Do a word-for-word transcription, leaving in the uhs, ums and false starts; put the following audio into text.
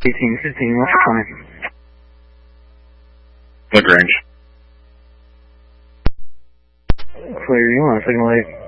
eighteen fifteen, what's coming? LaGrange. Clear, you want a signal eight?